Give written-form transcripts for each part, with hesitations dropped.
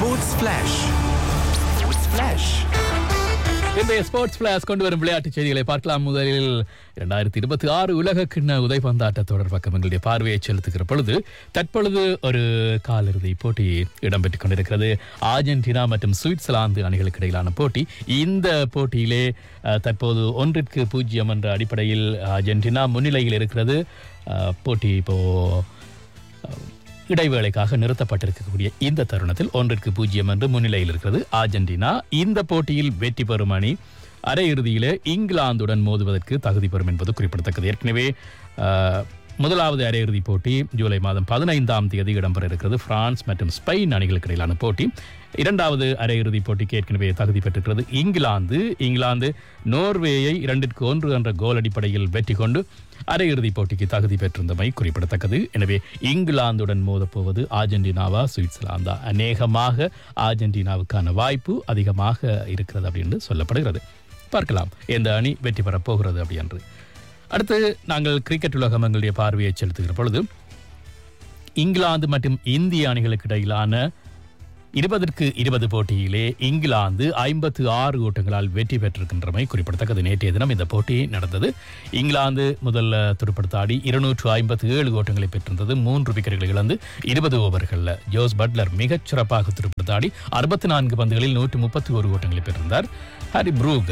Sports Flash. Sports Flash. இன்றைய sports பிளாஸ் கொண்டு வரும் விளையாட்டுச் செய்திகளை பார்க்கலாம். முதலில் 2026 உலக கிண்ண உதைப்பந்தாட்ட தொடர் பக்கம் எங்களுடைய பார்வையை செலுத்துகிற பொழுது தற்பொழுது ஒரு காலிறுதி போட்டி இடம்பெற்றுக் கொண்டிருக்கிறது. அர்ஜென்டினா மற்றும் சுவிட்சர்லாந்து அணிகளுக்கு இடையிலான போட்டி. இந்த போட்டியிலே தற்போது 1-0 என்ற அடிப்படையில் அர்ஜென்டினா முன்னிலையில் இருக்கிறது. போட்டி இப்போ இடைவேளைக்காக நிறுத்தப்பட்டிருக்கக்கூடிய இந்த தருணத்தில் 1-0 என்று முன்னிலையில் இருக்கிறது அர்ஜென்டினா. இந்த போட்டியில் வெற்றி பெறும் அணி அரையிறுதியிலே இங்கிலாந்துடன் மோதுவதற்கு தகுதி பெறும் என்பது குறிப்பிடத்தக்கது. ஏற்கனவே முதலாவது அரையிறுதி போட்டி ஜூலை மாதம் 15ஆம் தேதி இடம்பெற இருக்கிறது. பிரான்ஸ் மற்றும் ஸ்பெயின் அணிகளுக்கு இடையிலான போட்டி. இரண்டாவது அரையிறுதி போட்டிக்கு ஏற்கனவே தகுதி பெற்றிருக்கிறது இங்கிலாந்து நோர்வேயை 2-1 என்ற கோல் அடிப்படையில் வெற்றி கொண்டு அரையிறுதி போட்டிக்கு தகுதி பெற்றிருந்தமை குறிப்பிடத்தக்கது. எனவே இங்கிலாந்துடன் மோதப்போவது அர்ஜென்டினாவா சுவிட்சர்லாந்தா? அநேகமாக அர்ஜென்டினாவுக்கான வாய்ப்பு அதிகமாக இருக்கிறது அப்படின்னு சொல்லப்படுகிறது. பார்க்கலாம் எந்த அணி வெற்றி பெறப் போகிறது அப்படி என்று. அடுத்து நாங்கள் கிரிக்கெட் உலகம் எங்களுடைய பார்வையை செலுத்துகிற பொழுது இங்கிலாந்து மற்றும் இந்திய அணிகளுக்கு இடையிலான 20-20 போட்டியிலே இங்கிலாந்து 56 ஓட்டங்களால் வெற்றி பெற்றிருக்கின்றமை குறிப்பிடத்தக்கது. நேற்றைய தினம் இந்த போட்டி நடந்தது. இங்கிலாந்து முதல் துடுப்படுத்தாடி 257 ஓட்டங்களை பெற்றிருந்தது. 3 விக்கெட்டுகளை இழந்து 20 ஓவர்களில் ஜோஸ் பட்லர் மிகச் சிறப்பாக துடுப்படுத்தாடி 64 பந்துகளில் 131 ஓட்டங்களை பெற்றிருந்தார். ஹாரி ப்ரூக்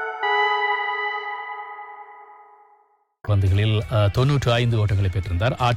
பந்துகளில் 95 ஓட்டங்களை பெற்றிருந்தார்.